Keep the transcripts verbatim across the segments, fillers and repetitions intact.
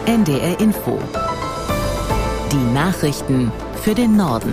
N D R Info. Die Nachrichten für den Norden.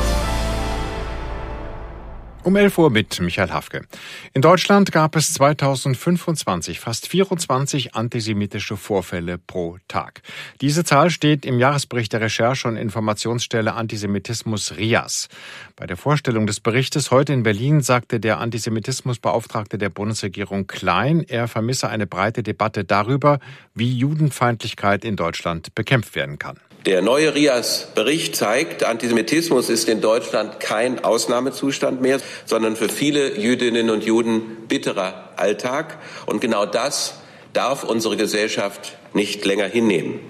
Um elf Uhr mit Michael Hafke. In Deutschland gab es zweitausendfünfundzwanzig fast vierundzwanzig antisemitische Vorfälle pro Tag. Diese Zahl steht im Jahresbericht der Recherche- und Informationsstelle Antisemitismus R I A S. Bei der Vorstellung des Berichtes heute in Berlin sagte der Antisemitismusbeauftragte der Bundesregierung Klein, er vermisse eine breite Debatte darüber, wie Judenfeindlichkeit in Deutschland bekämpft werden kann. Der neue R I A S-Bericht zeigt, Antisemitismus ist in Deutschland kein Ausnahmezustand mehr, sondern für viele Jüdinnen und Juden bitterer Alltag. Und genau das darf unsere Gesellschaft nicht länger hinnehmen.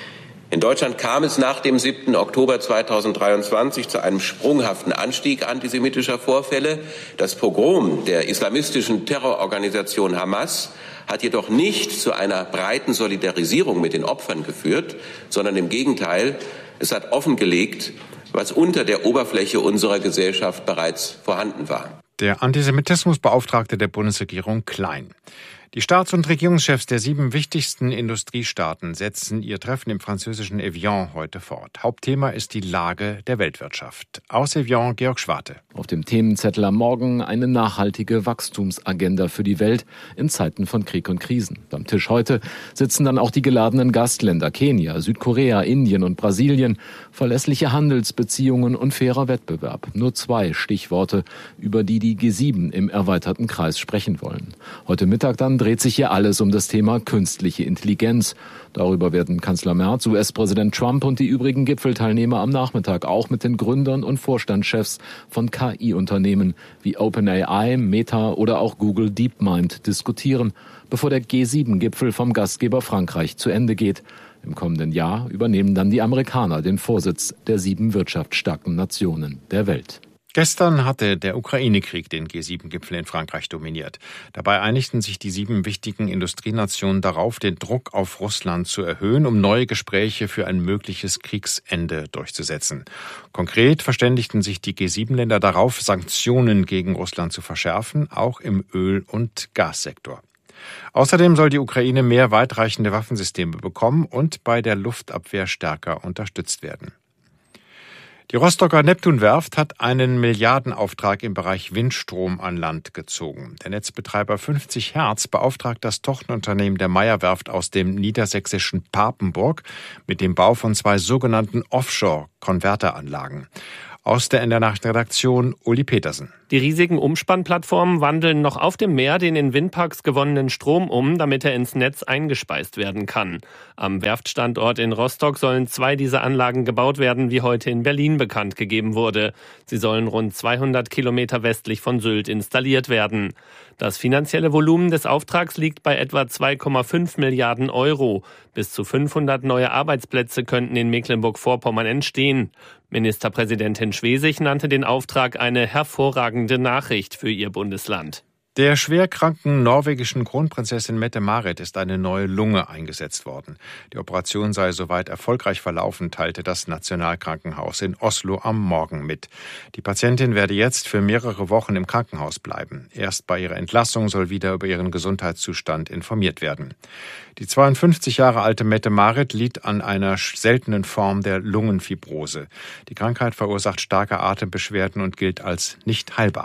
In Deutschland kam es nach dem siebten Oktober zweitausenddreiundzwanzig zu einem sprunghaften Anstieg antisemitischer Vorfälle. Das Pogrom der islamistischen Terrororganisation Hamas hat jedoch nicht zu einer breiten Solidarisierung mit den Opfern geführt, sondern im Gegenteil, es hat offengelegt, was unter der Oberfläche unserer Gesellschaft bereits vorhanden war. Der Antisemitismusbeauftragte der Bundesregierung Klein. Die Staats- und Regierungschefs der sieben wichtigsten Industriestaaten setzen ihr Treffen im französischen Evian heute fort. Hauptthema ist die Lage der Weltwirtschaft. Aus Evian, Georg Schwarte. Auf dem Themenzettel am Morgen eine nachhaltige Wachstumsagenda für die Welt in Zeiten von Krieg und Krisen. Am Tisch heute sitzen dann auch die geladenen Gastländer Kenia, Südkorea, Indien und Brasilien. Verlässliche Handelsbeziehungen und fairer Wettbewerb. Nur zwei Stichworte, über die die G sieben im erweiterten Kreis sprechen wollen. Heute Mittag dann dreht sich hier alles um das Thema künstliche Intelligenz. Darüber werden Kanzler Merz, U S-Präsident Trump und die übrigen Gipfelteilnehmer am Nachmittag auch mit den Gründern und Vorstandschefs von K I-Unternehmen wie OpenAI, Meta oder auch Google DeepMind diskutieren, bevor der G sieben Gipfel vom Gastgeber Frankreich zu Ende geht. Im kommenden Jahr übernehmen dann die Amerikaner den Vorsitz der sieben wirtschaftsstarken Nationen der Welt. Gestern hatte der Ukraine-Krieg den G sieben Gipfel in Frankreich dominiert. Dabei einigten sich die sieben wichtigen Industrienationen darauf, den Druck auf Russland zu erhöhen, um neue Gespräche für ein mögliches Kriegsende durchzusetzen. Konkret verständigten sich die G sieben Länder darauf, Sanktionen gegen Russland zu verschärfen, auch im Öl- und Gassektor. Außerdem soll die Ukraine mehr weitreichende Waffensysteme bekommen und bei der Luftabwehr stärker unterstützt werden. Die Rostocker Neptunwerft hat einen Milliardenauftrag im Bereich Windstrom an Land gezogen. Der Netzbetreiber fünfzig Hertz beauftragt das Tochterunternehmen der Meyer-Werft aus dem niedersächsischen Papenburg mit dem Bau von zwei sogenannten Offshore-Konverteranlagen. Aus der N D R-Nachrichtenredaktion Uli Petersen. Die riesigen Umspannplattformen wandeln noch auf dem Meer den in Windparks gewonnenen Strom um, damit er ins Netz eingespeist werden kann. Am Werftstandort in Rostock sollen zwei dieser Anlagen gebaut werden, wie heute in Berlin bekannt gegeben wurde. Sie sollen rund zweihundert Kilometer westlich von Sylt installiert werden. Das finanzielle Volumen des Auftrags liegt bei etwa zwei Komma fünf Milliarden Euro. Bis zu fünfhundert neue Arbeitsplätze könnten in Mecklenburg-Vorpommern entstehen. Ministerpräsidentin Schwesig nannte den Auftrag eine hervorragende Nachricht für ihr Bundesland. Der schwerkranken norwegischen Kronprinzessin Mette-Marit ist eine neue Lunge eingesetzt worden. Die Operation sei soweit erfolgreich verlaufen, teilte das Nationalkrankenhaus in Oslo am Morgen mit. Die Patientin werde jetzt für mehrere Wochen im Krankenhaus bleiben. Erst bei ihrer Entlassung soll wieder über ihren Gesundheitszustand informiert werden. Die zweiundfünfzig Jahre alte Mette-Marit litt an einer seltenen Form der Lungenfibrose. Die Krankheit verursacht starke Atembeschwerden und gilt als nicht heilbar.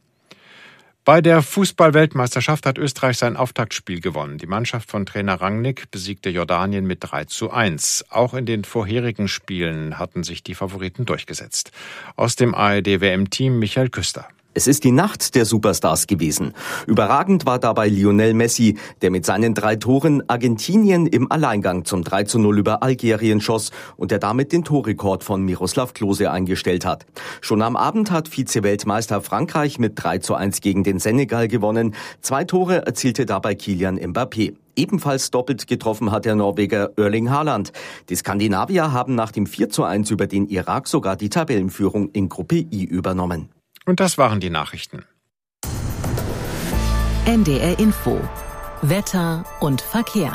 Bei der Fußball-Weltmeisterschaft hat Österreich sein Auftaktspiel gewonnen. Die Mannschaft von Trainer Rangnick besiegte Jordanien mit drei zu eins. Auch in den vorherigen Spielen hatten sich die Favoriten durchgesetzt. Aus dem A R D-W M-Team Michael Küster. Es ist die Nacht der Superstars gewesen. Überragend war dabei Lionel Messi, der mit seinen drei Toren Argentinien im Alleingang zum drei zu null über Algerien schoss und der damit den Torrekord von Miroslav Klose eingestellt hat. Schon am Abend hat Vize-Weltmeister Frankreich mit drei zu eins gegen den Senegal gewonnen. Zwei Tore erzielte dabei Kylian Mbappé. Ebenfalls doppelt getroffen hat der Norweger Erling Haaland. Die Skandinavier haben nach dem vier zu eins über den Irak sogar die Tabellenführung in Gruppe I übernommen. Und das waren die Nachrichten. N D R Info. Wetter und Verkehr.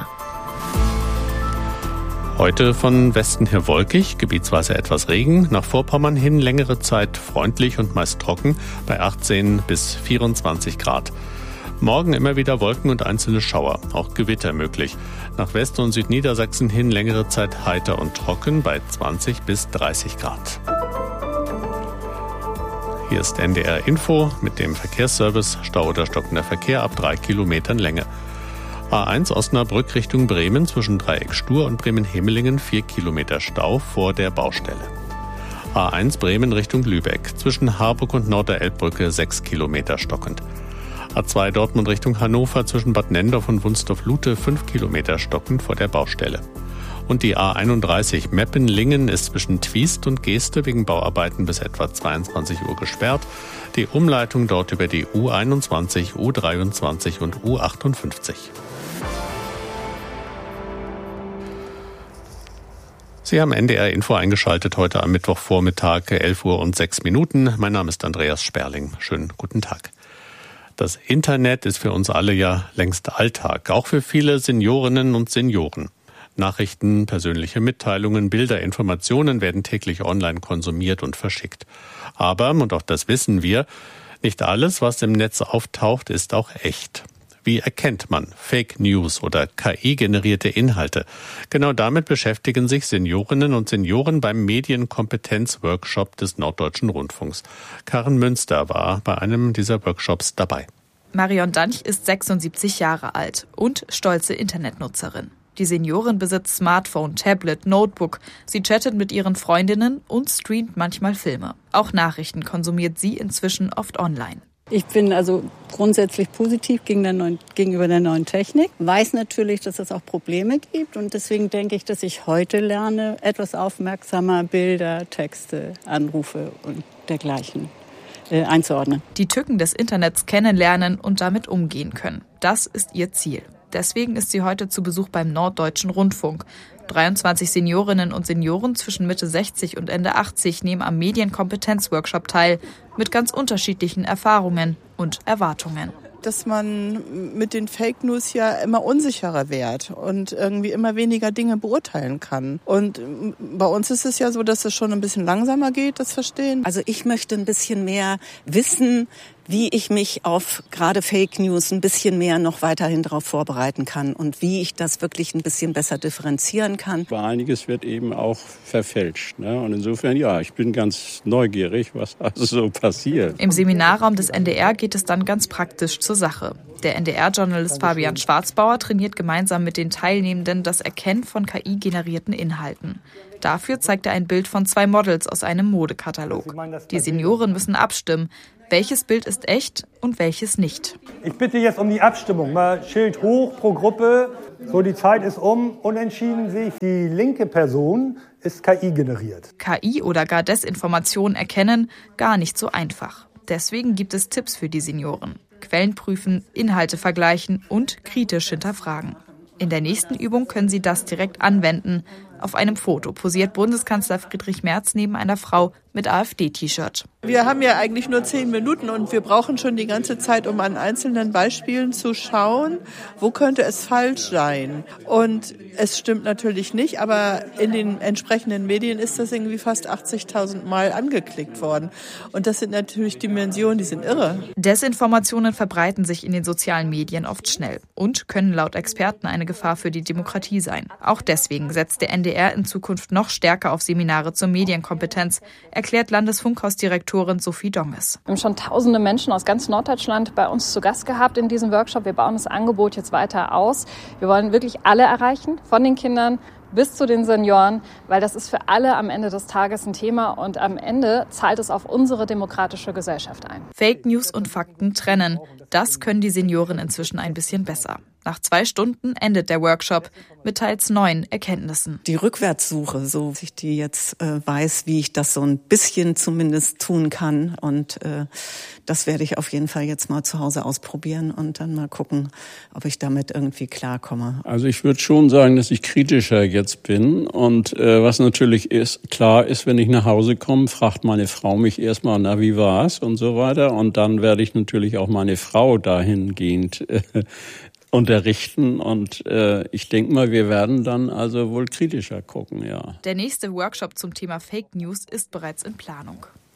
Heute von Westen her wolkig, gebietsweise etwas Regen, nach Vorpommern hin längere Zeit freundlich und meist trocken bei achtzehn bis vierundzwanzig Grad. Morgen immer wieder Wolken und einzelne Schauer, auch Gewitter möglich. Nach West- und Südniedersachsen hin längere Zeit heiter und trocken bei zwanzig bis dreißig Grad. Hier ist N D R Info mit dem Verkehrsservice. Stau oder stockender Verkehr ab drei Kilometern Länge. A eins Osnabrück Richtung Bremen zwischen Dreieck Stur und Bremen-Hemelingen vier Kilometer Stau vor der Baustelle. A eins Bremen Richtung Lübeck zwischen Harburg und Norderelbbrücke sechs Kilometer stockend. A zwei Dortmund Richtung Hannover zwischen Bad Nendorf und Wunstorf-Lute fünf Kilometer stockend vor der Baustelle. Und die A einunddreißig Meppen-Lingen ist zwischen Twiest und Geeste wegen Bauarbeiten bis etwa zweiundzwanzig Uhr gesperrt. Die Umleitung dort über die U einundzwanzig, U dreiundzwanzig und U achtundfünfzig. Sie haben N D R Info eingeschaltet heute am Mittwochvormittag, elf Uhr und sechs Minuten. Mein Name ist Andreas Sperling. Schönen guten Tag. Das Internet ist für uns alle ja längst Alltag, auch für viele Seniorinnen und Senioren. Nachrichten, persönliche Mitteilungen, Bilder, Informationen werden täglich online konsumiert und verschickt. Aber, und auch das wissen wir, nicht alles, was im Netz auftaucht, ist auch echt. Wie erkennt man Fake News oder K I-generierte Inhalte? Genau damit beschäftigen sich Seniorinnen und Senioren beim Medienkompetenz-Workshop des Norddeutschen Rundfunks. Karen Münster war bei einem dieser Workshops dabei. Marion Danch ist sechsundsiebzig Jahre alt und stolze Internetnutzerin. Die Seniorin besitzt Smartphone, Tablet, Notebook. Sie chattet mit ihren Freundinnen und streamt manchmal Filme. Auch Nachrichten konsumiert sie inzwischen oft online. Ich bin also grundsätzlich positiv gegen der neuen, gegenüber der neuen Technik, weiß natürlich, dass es auch Probleme gibt und deswegen denke ich, dass ich heute lerne, etwas aufmerksamer Bilder, Texte, Anrufe und dergleichen äh, einzuordnen. Die Tücken des Internets kennenlernen und damit umgehen können. Das ist ihr Ziel. Deswegen ist sie heute zu Besuch beim Norddeutschen Rundfunk. dreiundzwanzig Seniorinnen und Senioren zwischen Mitte sechzig und Ende achtzig nehmen am Medienkompetenz-Workshop teil, mit ganz unterschiedlichen Erfahrungen und Erwartungen. Dass man mit den Fake News ja immer unsicherer wird und irgendwie immer weniger Dinge beurteilen kann. Und bei uns ist es ja so, dass es schon ein bisschen langsamer geht, das Verstehen. Also ich möchte ein bisschen mehr wissen, wie ich mich auf gerade Fake News ein bisschen mehr noch weiterhin darauf vorbereiten kann und wie ich das wirklich ein bisschen besser differenzieren kann. Aber einiges wird eben auch verfälscht, ne? Und insofern, ja, ich bin ganz neugierig, was also so passiert. Im Seminarraum des N D R geht es dann ganz praktisch zur Sache. Der N D R-Journalist Fabian Schwarzbauer trainiert gemeinsam mit den Teilnehmenden das Erkennen von K I-generierten Inhalten. Dafür zeigt er ein Bild von zwei Models aus einem Modekatalog. Die Senioren müssen abstimmen, welches Bild ist echt und welches nicht. Ich bitte jetzt um die Abstimmung. Mal Schild hoch pro Gruppe. So, die Zeit ist um. Unentschieden sehe ich, die linke Person ist K I generiert. K I oder gar Desinformation erkennen, gar nicht so einfach. Deswegen gibt es Tipps für die Senioren. Quellen prüfen, Inhalte vergleichen und kritisch hinterfragen. In der nächsten Übung können Sie das direkt anwenden. Auf einem Foto posiert Bundeskanzler Friedrich Merz neben einer Frau mit AfD-T-Shirt. Wir haben ja eigentlich nur zehn Minuten und wir brauchen schon die ganze Zeit, um an einzelnen Beispielen zu schauen, wo könnte es falsch sein. Und es stimmt natürlich nicht, aber in den entsprechenden Medien ist das irgendwie fast achtzigtausend Mal angeklickt worden. Und das sind natürlich Dimensionen, die sind irre. Desinformationen verbreiten sich in den sozialen Medien oft schnell und können laut Experten eine Gefahr für die Demokratie sein. Auch deswegen setzt der N D R in Zukunft noch stärker auf Seminare zur Medienkompetenz, erklärt Landesfunkhausdirektorin Sophie Donges. Wir haben schon tausende Menschen aus ganz Norddeutschland bei uns zu Gast gehabt in diesem Workshop. Wir bauen das Angebot jetzt weiter aus. Wir wollen wirklich alle erreichen, von den Kindern bis zu den Senioren, weil das ist für alle am Ende des Tages ein Thema und am Ende zahlt es auf unsere demokratische Gesellschaft ein. Fake News und Fakten trennen. Das können die Senioren inzwischen ein bisschen besser. Nach zwei Stunden endet der Workshop mit teils neuen Erkenntnissen. Die Rückwärtssuche, so dass ich die jetzt äh, weiß, wie ich das so ein bisschen zumindest tun kann. Und äh, das werde ich auf jeden Fall jetzt mal zu Hause ausprobieren und dann mal gucken, ob ich damit irgendwie klarkomme. Also ich würde schon sagen, dass ich kritischer jetzt bin. Und äh, was natürlich ist, klar ist, wenn ich nach Hause komme, fragt meine Frau mich erstmal, na, wie war's und so weiter. Und dann werde ich natürlich auch meine Frau dahingehend äh, unterrichten und äh, ich denke mal, wir werden dann also wohl kritischer gucken, ja. Der nächste Workshop zum Thema Fake News ist bereits in Planung.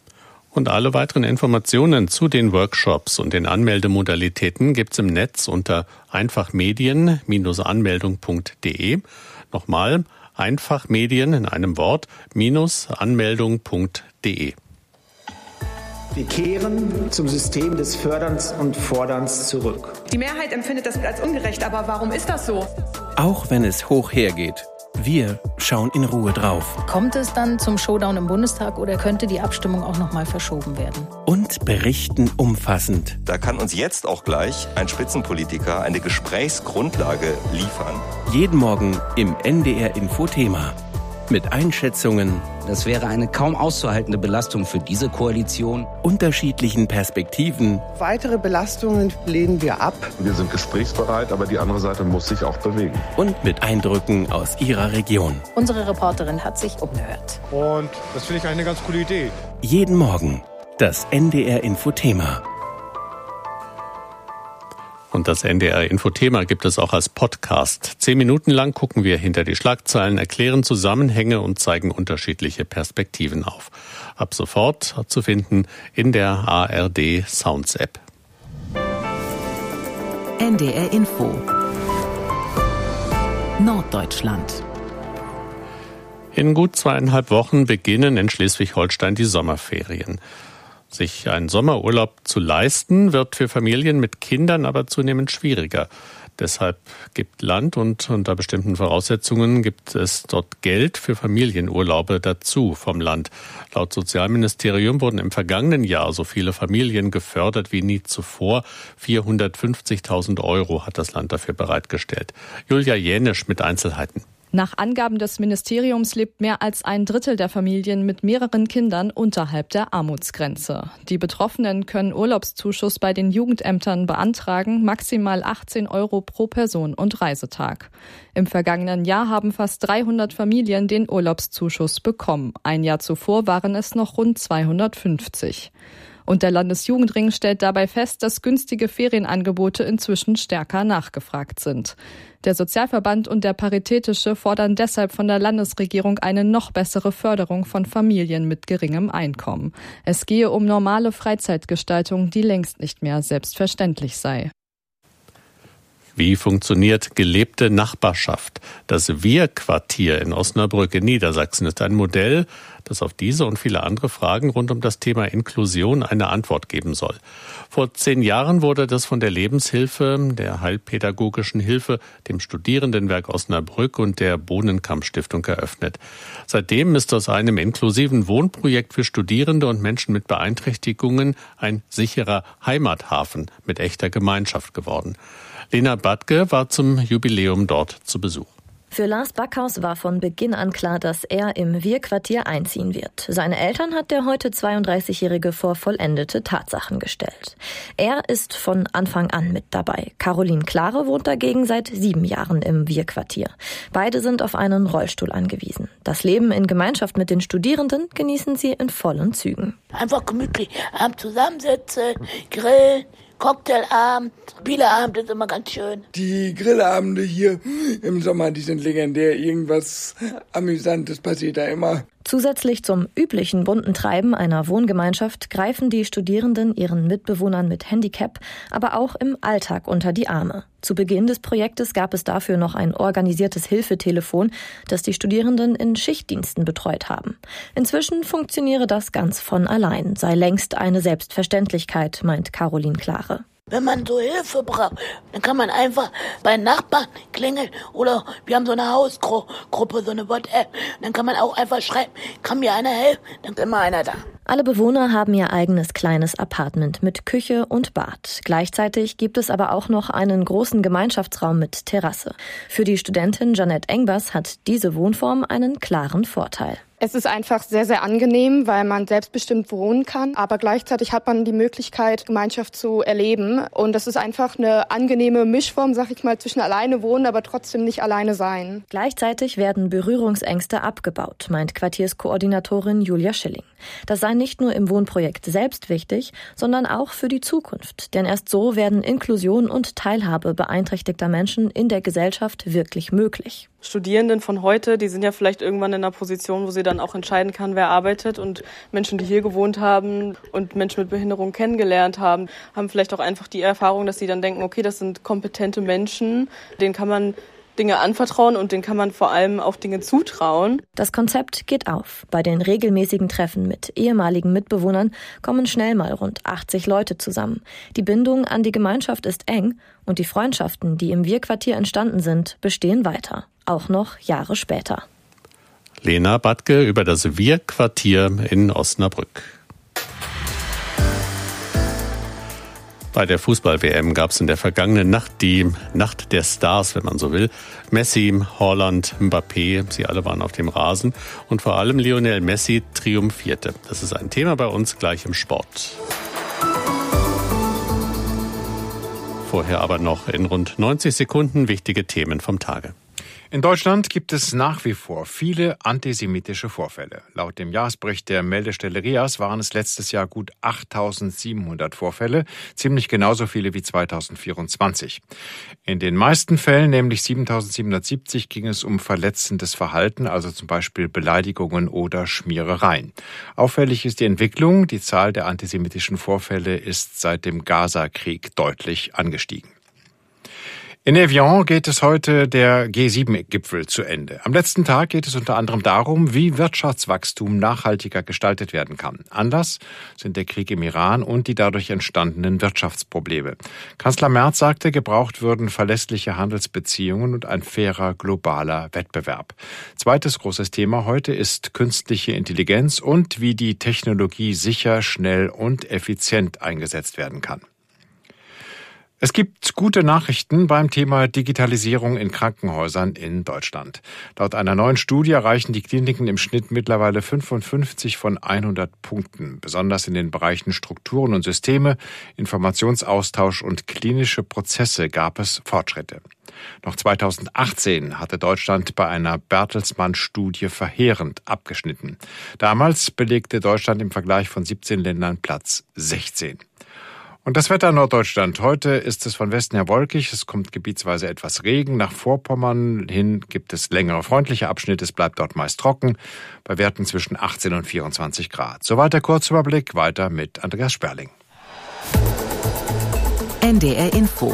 Und alle weiteren Informationen zu den Workshops und den Anmeldemodalitäten gibt's im Netz unter einfachmedien Bindestrich anmeldung punkt de. Nochmal, einfachmedien in einem Wort, minus anmeldung punkt de. Wir kehren zum System des Förderns und Forderns zurück. Die Mehrheit empfindet das als ungerecht, aber warum ist das so? Auch wenn es hoch hergeht, wir schauen in Ruhe drauf. Kommt es dann zum Showdown im Bundestag oder könnte die Abstimmung auch noch mal verschoben werden? Und berichten umfassend. Da kann uns jetzt auch gleich ein Spitzenpolitiker eine Gesprächsgrundlage liefern. Jeden Morgen im N D R Infothema. Mit Einschätzungen. Das wäre eine kaum auszuhaltende Belastung für diese Koalition. Unterschiedlichen Perspektiven. Weitere Belastungen lehnen wir ab. Wir sind gesprächsbereit, aber die andere Seite muss sich auch bewegen. Und mit Eindrücken aus ihrer Region. Unsere Reporterin hat sich umgehört. Und das finde ich eine ganz coole Idee. Jeden Morgen das N D R Infothema. Und das N D R Infothema gibt es auch als Podcast. Zehn Minuten lang gucken wir hinter die Schlagzeilen, erklären Zusammenhänge und zeigen unterschiedliche Perspektiven auf. Ab sofort zu finden in der A R D Sounds App. N D R Info Norddeutschland. In gut zweieinhalb Wochen beginnen in Schleswig-Holstein die Sommerferien. Sich einen Sommerurlaub zu leisten, wird für Familien mit Kindern aber zunehmend schwieriger. Deshalb gibt Land und unter bestimmten Voraussetzungen gibt es dort Geld für Familienurlaube dazu vom Land. Laut Sozialministerium wurden im vergangenen Jahr so viele Familien gefördert wie nie zuvor. vierhundertfünfzigtausend Euro hat das Land dafür bereitgestellt. Julia Jänisch mit Einzelheiten. Nach Angaben des Ministeriums lebt mehr als ein Drittel der Familien mit mehreren Kindern unterhalb der Armutsgrenze. Die Betroffenen können Urlaubszuschuss bei den Jugendämtern beantragen, maximal achtzehn Euro pro Person und Reisetag. Im vergangenen Jahr haben fast dreihundert Familien den Urlaubszuschuss bekommen. Ein Jahr zuvor waren es noch rund zweihundertfünfzig. Und der Landesjugendring stellt dabei fest, dass günstige Ferienangebote inzwischen stärker nachgefragt sind. Der Sozialverband und der Paritätische fordern deshalb von der Landesregierung eine noch bessere Förderung von Familien mit geringem Einkommen. Es gehe um normale Freizeitgestaltung, die längst nicht mehr selbstverständlich sei. Wie funktioniert gelebte Nachbarschaft? Das Wir-Quartier in Osnabrück in Niedersachsen ist ein Modell, das auf diese und viele andere Fragen rund um das Thema Inklusion eine Antwort geben soll. Vor zehn Jahren wurde das von der Lebenshilfe, der Heilpädagogischen Hilfe, dem Studierendenwerk Osnabrück und der Bohnenkamp-Stiftung eröffnet. Seitdem ist aus einem inklusiven Wohnprojekt für Studierende und Menschen mit Beeinträchtigungen ein sicherer Heimathafen mit echter Gemeinschaft geworden. Lena Badke war zum Jubiläum dort zu Besuch. Für Lars Backhaus war von Beginn an klar, dass er im Wir-Quartier einziehen wird. Seine Eltern hat der heute zweiunddreißigjährige vor vollendete Tatsachen gestellt. Er ist von Anfang an mit dabei. Caroline Klare wohnt dagegen seit sieben Jahren im Wir-Quartier. Beide sind auf einen Rollstuhl angewiesen. Das Leben in Gemeinschaft mit den Studierenden genießen sie in vollen Zügen. Einfach gemütlich abends zusammensitzen, grillen. Cocktailabend, Spieleabend ist immer ganz schön. Die Grillabende hier im Sommer, die sind legendär. Irgendwas Amüsantes passiert da immer. Zusätzlich zum üblichen bunten Treiben einer Wohngemeinschaft greifen die Studierenden ihren Mitbewohnern mit Handicap, aber auch im Alltag unter die Arme. Zu Beginn des Projektes gab es dafür noch ein organisiertes Hilfetelefon, das die Studierenden in Schichtdiensten betreut haben. Inzwischen funktioniere das ganz von allein, sei längst eine Selbstverständlichkeit, meint Caroline Klare. Wenn man so Hilfe braucht, dann kann man einfach bei Nachbarn klingeln oder wir haben so eine Hausgruppe, so eine WhatsApp. Dann kann man auch einfach schreiben, kann mir einer helfen, dann ist immer einer da. Alle Bewohner haben ihr eigenes kleines Apartment mit Küche und Bad. Gleichzeitig gibt es aber auch noch einen großen Gemeinschaftsraum mit Terrasse. Für die Studentin Janette Engbers hat diese Wohnform einen klaren Vorteil. Es ist einfach sehr, sehr angenehm, weil man selbstbestimmt wohnen kann. Aber gleichzeitig hat man die Möglichkeit, Gemeinschaft zu erleben. Und das ist einfach eine angenehme Mischform, sag ich mal, zwischen alleine wohnen, aber trotzdem nicht alleine sein. Gleichzeitig werden Berührungsängste abgebaut, meint Quartierskoordinatorin Julia Schilling. Das sei nicht nur im Wohnprojekt selbst wichtig, sondern auch für die Zukunft. Denn erst so werden Inklusion und Teilhabe beeinträchtigter Menschen in der Gesellschaft wirklich möglich. Studierenden von heute, die sind ja vielleicht irgendwann in einer Position, wo sie dann auch entscheiden kann, wer arbeitet. Und Menschen, die hier gewohnt haben und Menschen mit Behinderung kennengelernt haben, haben vielleicht auch einfach die Erfahrung, dass sie dann denken, okay, das sind kompetente Menschen, denen kann man Dinge anvertrauen und denen kann man vor allem auch Dinge zutrauen. Das Konzept geht auf. Bei den regelmäßigen Treffen mit ehemaligen Mitbewohnern kommen schnell mal rund achtzig Leute zusammen. Die Bindung an die Gemeinschaft ist eng und die Freundschaften, die im Wir-Quartier entstanden sind, bestehen weiter. Auch noch Jahre später. Lena Badke über das Wir-Quartier in Osnabrück. Bei der Fußball-W M gab es in der vergangenen Nacht die Nacht der Stars, wenn man so will. Messi, Haaland, Mbappé, sie alle waren auf dem Rasen. Und vor allem Lionel Messi triumphierte. Das ist ein Thema bei uns gleich im Sport. Vorher aber noch in rund neunzig Sekunden wichtige Themen vom Tage. In Deutschland gibt es nach wie vor viele antisemitische Vorfälle. Laut dem Jahresbericht der Meldestelle RIAS waren es letztes Jahr gut achttausendsiebenhundert Vorfälle, ziemlich genauso viele wie zweitausendvierundzwanzig. In den meisten Fällen, nämlich siebentausendsiebenhundertsiebzig, ging es um verletzendes Verhalten, also zum Beispiel Beleidigungen oder Schmierereien. Auffällig ist die Entwicklung. Die Zahl der antisemitischen Vorfälle ist seit dem Gaza-Krieg deutlich angestiegen. In Evian geht es heute der G sieben Gipfel zu Ende. Am letzten Tag geht es unter anderem darum, wie Wirtschaftswachstum nachhaltiger gestaltet werden kann. Anlass sind der Krieg im Iran und die dadurch entstandenen Wirtschaftsprobleme. Kanzler Merz sagte, gebraucht würden verlässliche Handelsbeziehungen und ein fairer globaler Wettbewerb. Zweites großes Thema heute ist künstliche Intelligenz und wie die Technologie sicher, schnell und effizient eingesetzt werden kann. Es gibt gute Nachrichten beim Thema Digitalisierung in Krankenhäusern in Deutschland. Laut einer neuen Studie erreichen die Kliniken im Schnitt mittlerweile fünfundfünfzig von hundert Punkten. Besonders in den Bereichen Strukturen und Systeme, Informationsaustausch und klinische Prozesse gab es Fortschritte. Noch zweitausendachtzehn hatte Deutschland bei einer Bertelsmann-Studie verheerend abgeschnitten. Damals belegte Deutschland im Vergleich von siebzehn Ländern Platz sechzehn. Und das Wetter in Norddeutschland. Heute ist es von Westen her wolkig. Es kommt gebietsweise etwas Regen. Nach Vorpommern hin gibt es längere freundliche Abschnitte. Es bleibt dort meist trocken. Bei Werten zwischen achtzehn und vierundzwanzig Grad. Soweit der Kurzüberblick. Weiter mit Andreas Sperling. N D R Info.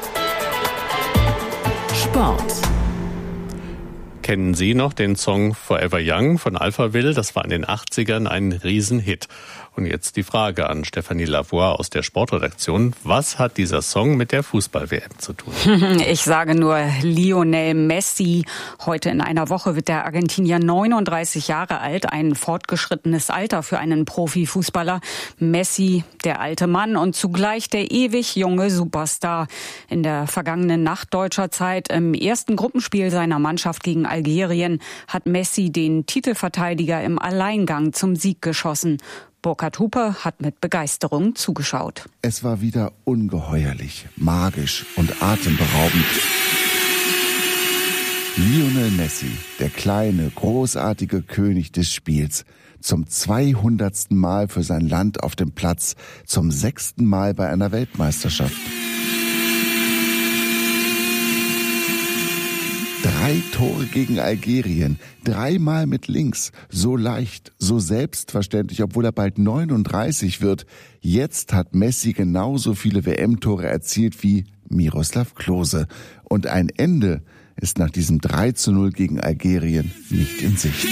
Sport. Kennen Sie noch den Song Forever Young von Alphaville? Das war in den achtzigern ein Riesenhit. Und jetzt die Frage an Stefanie Lavoie aus der Sportredaktion. Was hat dieser Song mit der Fußball-W M zu tun? Ich sage nur Lionel Messi. Heute in einer Woche wird der Argentinier neununddreißig Jahre alt. Ein fortgeschrittenes Alter für einen Profifußballer. Messi, der alte Mann und zugleich der ewig junge Superstar. In der vergangenen Nacht deutscher Zeit im ersten Gruppenspiel seiner Mannschaft gegen Algerien hat Messi den Titelverteidiger im Alleingang zum Sieg geschossen. Burkhard Hupe hat mit Begeisterung zugeschaut. Es war wieder ungeheuerlich, magisch und atemberaubend. Lionel Messi, der kleine, großartige König des Spiels, zum zweihundertsten Mal für sein Land auf dem Platz, zum sechsten Mal bei einer Weltmeisterschaft. Drei Tore gegen Algerien, dreimal mit links, so leicht, so selbstverständlich, obwohl er bald neununddreißig wird. Jetzt hat Messi genauso viele W M-Tore erzielt wie Miroslav Klose. Und ein Ende ist nach diesem drei zu null gegen Algerien nicht in Sicht.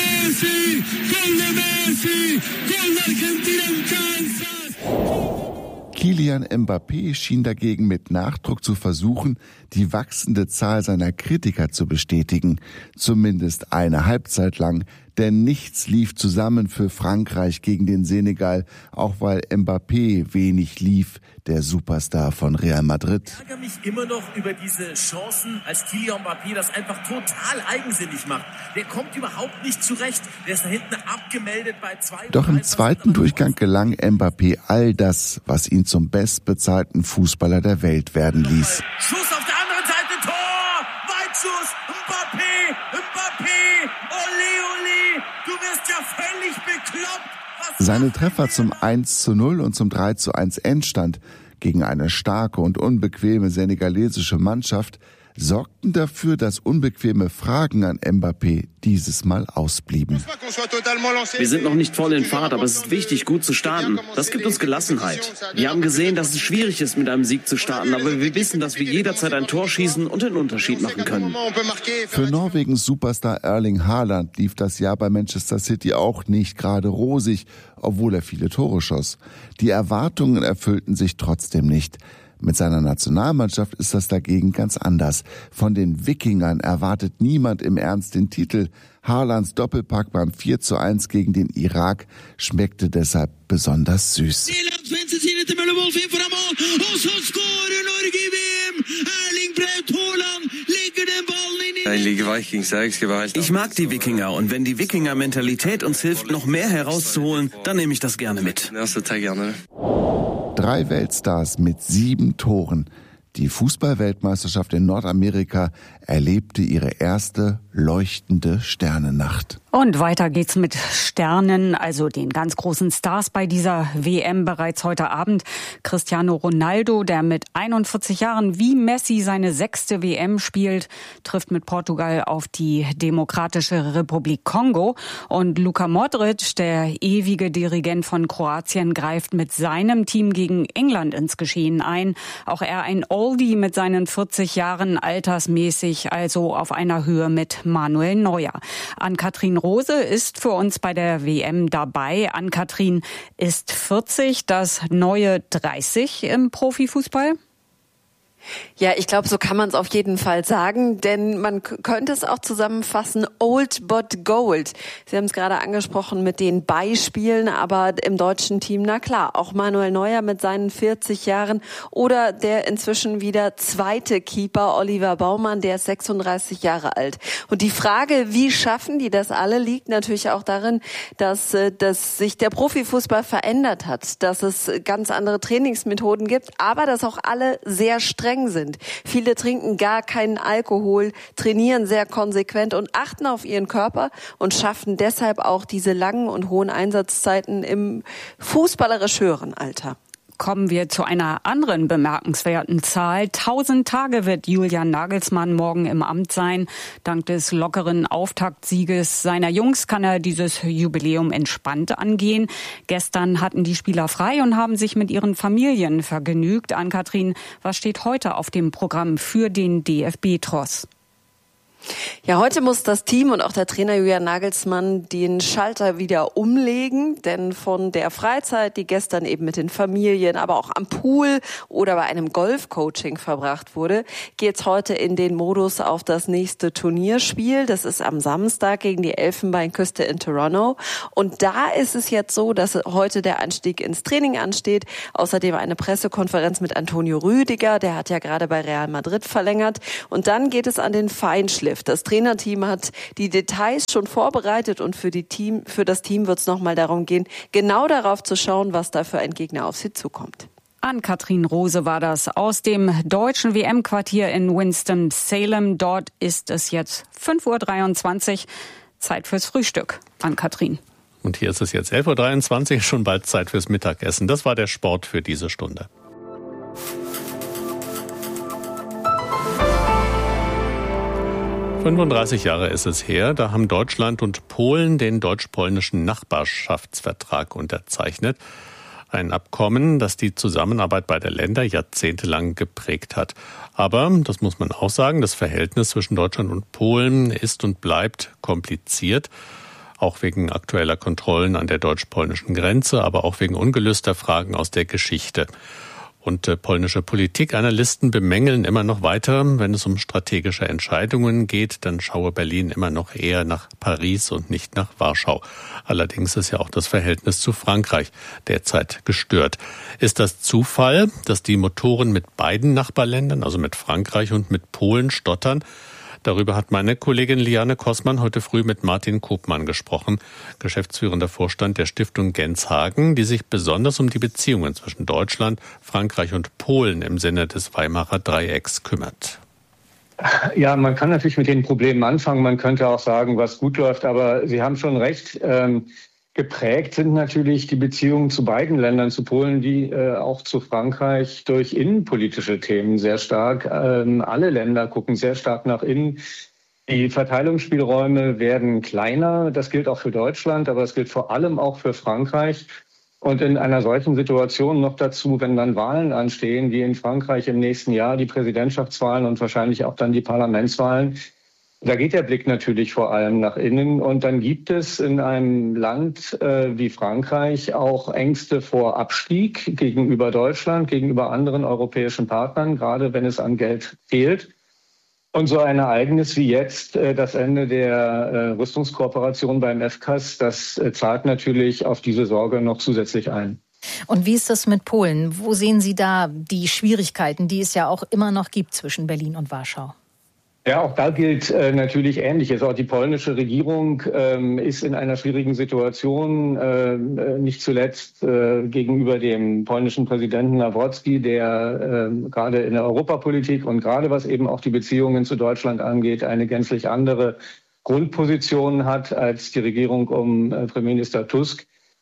Kylian Mbappé schien dagegen mit Nachdruck zu versuchen, die wachsende Zahl seiner Kritiker zu bestätigen. Zumindest eine Halbzeit lang, denn nichts lief zusammen für Frankreich gegen den Senegal, auch weil Mbappé wenig lief, der Superstar von Real Madrid. Ich ärgere mich immer noch über diese Chancen, als Kylian Mbappé das einfach total eigensinnig macht. Der kommt überhaupt nicht zurecht. Der ist da hinten abgemeldet bei zwei. Doch im zweiten Durchgang gelang Mbappé all das, was ihn zum bestbezahlten Fußballer der Welt werden ließ. Schuss auf der anderen Seite, Tor! Weitschuss, Mbappé, Mbappé, ole, ole, du wirst ja völlig bekloppt. Seine Treffer zum eins zu null und zum drei zu eins Endstand gegen eine starke und unbequeme senegalesische Mannschaft sorgten dafür, dass unbequeme Fragen an Mbappé dieses Mal ausblieben. Wir sind noch nicht voll in Fahrt, aber es ist wichtig, gut zu starten. Das gibt uns Gelassenheit. Wir haben gesehen, dass es schwierig ist, mit einem Sieg zu starten, aber wir wissen, dass wir jederzeit ein Tor schießen und den Unterschied machen können. Für Norwegens Superstar Erling Haaland lief das Jahr bei Manchester City auch nicht gerade rosig, obwohl er viele Tore schoss. Die Erwartungen erfüllten sich trotzdem nicht. Mit seiner Nationalmannschaft ist das dagegen ganz anders. Von den Wikingern erwartet niemand im Ernst den Titel. Haalands Doppelpack beim vier zu eins gegen den Irak schmeckte deshalb besonders süß. Ich mag die Wikinger und wenn die Wikinger-Mentalität uns hilft, noch mehr herauszuholen, dann nehme ich das gerne mit. Drei Weltstars mit sieben Toren. Die Fußball-Weltmeisterschaft in Nordamerika erlebte ihre erste leuchtende Sternennacht. Und weiter geht's mit Sternen, also den ganz großen Stars bei dieser W M bereits heute Abend. Cristiano Ronaldo, der mit einundvierzig Jahren wie Messi seine sechste W M spielt, trifft mit Portugal auf die Demokratische Republik Kongo. Und Luka Modric, der ewige Dirigent von Kroatien, greift mit seinem Team gegen England ins Geschehen ein. Auch er ein Oldie mit seinen vierzig Jahren, altersmäßig also auf einer Höhe mit Manuel Neuer. Ann-Kathrin Rose ist für uns bei der W M dabei. Ann-Kathrin, ist vierzig das neue dreißig im Profifußball? Ja, ich glaube, so kann man es auf jeden Fall sagen, denn man k- könnte es auch zusammenfassen, old but gold. Sie haben es gerade angesprochen mit den Beispielen, aber im deutschen Team, na klar, auch Manuel Neuer mit seinen vierzig Jahren oder der inzwischen wieder zweite Keeper, Oliver Baumann, der ist sechsunddreißig Jahre alt. Und die Frage, wie schaffen die das alle, liegt natürlich auch darin, dass, dass sich der Profifußball verändert hat, dass es ganz andere Trainingsmethoden gibt, aber dass auch alle sehr streng sind. Viele trinken gar keinen Alkohol, trainieren sehr konsequent und achten auf ihren Körper und schaffen deshalb auch diese langen und hohen Einsatzzeiten im fußballerisch höheren Alter. Kommen wir zu einer anderen bemerkenswerten Zahl. Tausend Tage wird Julian Nagelsmann morgen im Amt sein. Dank des lockeren Auftaktsieges seiner Jungs kann er dieses Jubiläum entspannt angehen. Gestern hatten die Spieler frei und haben sich mit ihren Familien vergnügt. Ann-Kathrin, was steht heute auf dem Programm für den D F B-Tross? Ja, heute muss das Team und auch der Trainer Julian Nagelsmann den Schalter wieder umlegen, denn von der Freizeit, die gestern eben mit den Familien, aber auch am Pool oder bei einem Golfcoaching verbracht wurde, geht's heute in den Modus auf das nächste Turnierspiel. Das ist am Samstag gegen die Elfenbeinküste in Toronto. Und da ist es jetzt so, dass heute der Einstieg ins Training ansteht. Außerdem eine Pressekonferenz mit Antonio Rüdiger, der hat ja gerade bei Real Madrid verlängert. Und dann geht es an den Feinschliff. Das Trainerteam hat die Details schon vorbereitet und für die Team, für das Team wird es nochmal darum gehen, genau darauf zu schauen, was da für ein Gegner auf sie zukommt. Ann-Kathrin Rose war das aus dem deutschen W M-Quartier in Winston-Salem. Dort ist es jetzt fünf Uhr dreiundzwanzig. Zeit fürs Frühstück. Ann-Kathrin. Und hier ist es jetzt elf Uhr dreiundzwanzig, schon bald Zeit fürs Mittagessen. Das war der Sport für diese Stunde. fünfunddreißig Jahre ist es her, da haben Deutschland und Polen den deutsch-polnischen Nachbarschaftsvertrag unterzeichnet. Ein Abkommen, das die Zusammenarbeit beider Länder jahrzehntelang geprägt hat. Aber, das muss man auch sagen, das Verhältnis zwischen Deutschland und Polen ist und bleibt kompliziert. Auch wegen aktueller Kontrollen an der deutsch-polnischen Grenze, aber auch wegen ungelöster Fragen aus der Geschichte. Und äh, polnische Politikanalysten bemängeln immer noch weiter, wenn es um strategische Entscheidungen geht, dann schaue Berlin immer noch eher nach Paris und nicht nach Warschau. Allerdings ist ja auch das Verhältnis zu Frankreich derzeit gestört. Ist das Zufall, dass die Motoren mit beiden Nachbarländern, also mit Frankreich und mit Polen, stottern? Darüber hat meine Kollegin Liane Kossmann heute früh mit Martin Kopmann gesprochen, geschäftsführender Vorstand der Stiftung Genshagen, die sich besonders um die Beziehungen zwischen Deutschland, Frankreich und Polen im Sinne des Weimarer Dreiecks kümmert. Ja, man kann natürlich mit den Problemen anfangen. Man könnte auch sagen, was gut läuft. Aber Sie haben schon recht. Geprägt sind natürlich die Beziehungen zu beiden Ländern, zu Polen wie äh, auch zu Frankreich, durch innenpolitische Themen sehr stark. Ähm, alle Länder gucken sehr stark nach innen. Die Verteilungsspielräume werden kleiner. Das gilt auch für Deutschland, aber es gilt vor allem auch für Frankreich. Und in einer solchen Situation noch dazu, wenn dann Wahlen anstehen, wie in Frankreich im nächsten Jahr, die Präsidentschaftswahlen und wahrscheinlich auch dann die Parlamentswahlen, da geht der Blick natürlich vor allem nach innen. Und dann gibt es in einem Land äh, wie Frankreich auch Ängste vor Abstieg gegenüber Deutschland, gegenüber anderen europäischen Partnern, gerade wenn es an Geld fehlt. Und so ein Ereignis wie jetzt, äh, das Ende der äh, Rüstungskooperation beim F C A S, das äh, zahlt natürlich auf diese Sorge noch zusätzlich ein. Und wie ist das mit Polen? Wo sehen Sie da die Schwierigkeiten, die es ja auch immer noch gibt zwischen Berlin und Warschau? Ja, auch da gilt äh, natürlich Ähnliches. Auch die polnische Regierung ähm, ist in einer schwierigen Situation, äh, nicht zuletzt äh, gegenüber dem polnischen Präsidenten Nawrocki, der äh, gerade in der Europapolitik und gerade was eben auch die Beziehungen zu Deutschland angeht, eine gänzlich andere Grundposition hat als die Regierung um äh, Premierminister Tusk.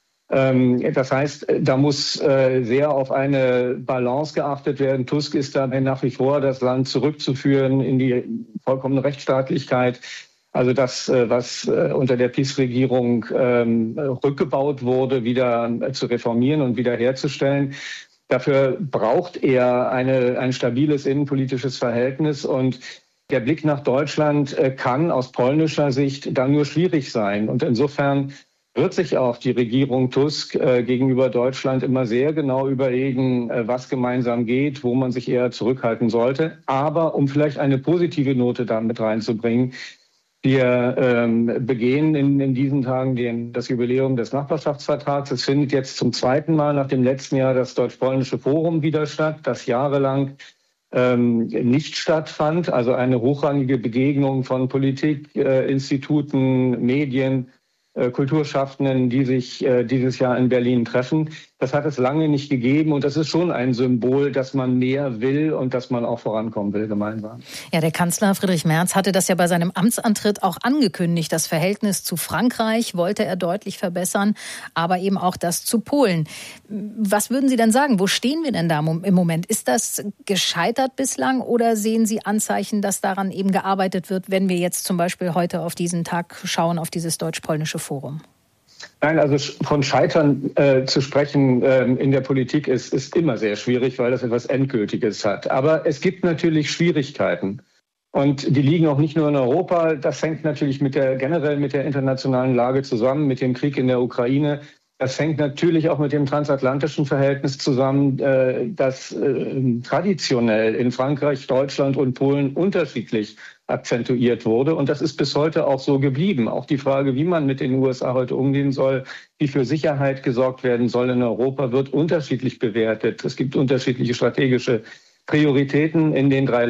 Das heißt, da muss sehr auf eine Balance geachtet werden. Tusk ist dabei nach wie vor, das Land zurückzuführen in die vollkommene Rechtsstaatlichkeit. Also das, was unter der P I S-Regierung rückgebaut wurde, wieder zu reformieren und wiederherzustellen. Dafür braucht er eine, ein stabiles innenpolitisches Verhältnis. Und der Blick nach Deutschland kann aus polnischer Sicht dann nur schwierig sein. Und insofern wird sich auch die Regierung Tusk äh, gegenüber Deutschland immer sehr genau überlegen, äh, was gemeinsam geht, wo man sich eher zurückhalten sollte. Aber um vielleicht eine positive Note da mit reinzubringen, wir ähm, begehen in, in diesen Tagen den, das Jubiläum des Nachbarschaftsvertrags. Es findet jetzt zum zweiten Mal nach dem letzten Jahr das Deutsch-Polnische Forum wieder statt, das jahrelang ähm, nicht stattfand. Also eine hochrangige Begegnung von Politik, äh, Instituten, Medien, Kulturschaffenden, die sich äh, dieses Jahr in Berlin treffen. Das hat es lange nicht gegeben und das ist schon ein Symbol, dass man mehr will und dass man auch vorankommen will gemeinsam. Ja, der Kanzler Friedrich Merz hatte das ja bei seinem Amtsantritt auch angekündigt. Das Verhältnis zu Frankreich wollte er deutlich verbessern, aber eben auch das zu Polen. Was würden Sie denn sagen? Wo stehen wir denn da im Moment? Ist das gescheitert bislang oder sehen Sie Anzeichen, dass daran eben gearbeitet wird, wenn wir jetzt zum Beispiel heute auf diesen Tag schauen, auf dieses deutsch-polnische Forum? Nein, also von Scheitern äh, zu sprechen äh, in der Politik ist, ist immer sehr schwierig, weil das etwas Endgültiges hat. Aber es gibt natürlich Schwierigkeiten. Und die liegen auch nicht nur in Europa. Das hängt natürlich mit der, generell mit der internationalen Lage zusammen, mit dem Krieg in der Ukraine. Das hängt natürlich auch mit dem transatlantischen Verhältnis zusammen, äh, das äh, traditionell in Frankreich, Deutschland und Polen unterschiedlich akzentuiert wurde. Und das ist bis heute auch so geblieben. Auch die Frage, wie man mit den U S A heute umgehen soll, wie für Sicherheit gesorgt werden soll in Europa, wird unterschiedlich bewertet. Es gibt unterschiedliche strategische Prioritäten in den drei